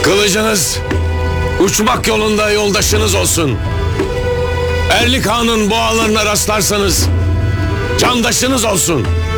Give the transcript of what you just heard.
Kılıcınız uçmak yolunda yoldaşınız olsun. Erlik Han'ın boğalarına rastlarsanız candaşınız olsun.